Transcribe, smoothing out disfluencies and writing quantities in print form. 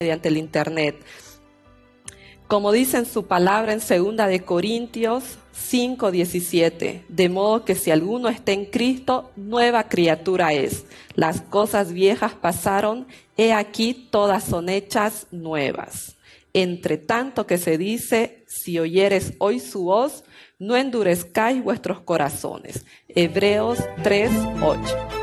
mediante el internet. Como dice en su palabra en 2 Corintios 5:17, de modo que si alguno está en Cristo, nueva criatura es. Las cosas viejas pasaron, he aquí todas son hechas nuevas. Entre tanto que se dice, si oyeres hoy su voz, no endurezcáis vuestros corazones. Hebreos 3:8.